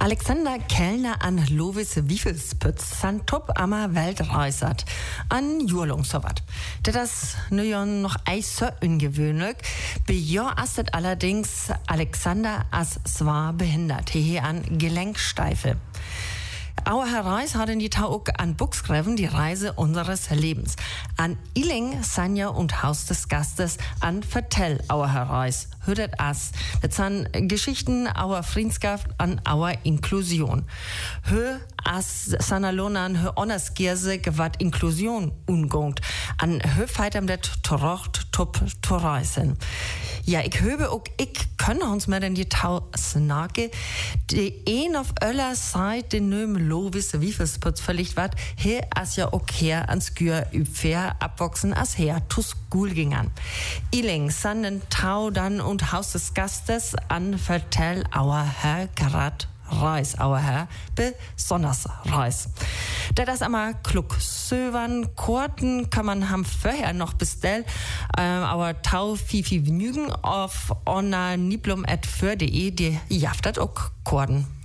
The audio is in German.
Alexander Kellner an Lovis Wiefelspütz san top ammer Weltreisert an Jurlung so wat. Das nöjon noch eis so ungewöhnlich. Bejoastet allerdings Alexander as zwar behindert. Hehe an Gelenksteife. Our Reise hat in die Taug an Buchsgräben die Reise unseres Lebens. An Iling, Sanja und Haus des Gastes an Vertell Our Reise. Hört as. Das sind Geschichten Our Friendschaft an Our Inklusion. Hör as Sanalonan hör Onnerskirse gewat Inklusion ungongt. An hör feitem det Torocht top Toreisen. Ja, ich höbe auch, ich können uns mehr denn die Tau snake, die ein auf öller Zeit den Nöm Lovis Wiefelspütz verlegt wat, hier as ja auch her ans Gür übfair abwachsen as her to school gingern. Iling san den Tau dann und Haus des Gastes an Vertell Our Herr Grad Reis, Our Herr besonders Reis. Da das einmal klug söwern, Korten kann man ham vorher noch bestellen, aber Tau viel Genügen auf onaniblum@für.de, die jaftet auch Korten.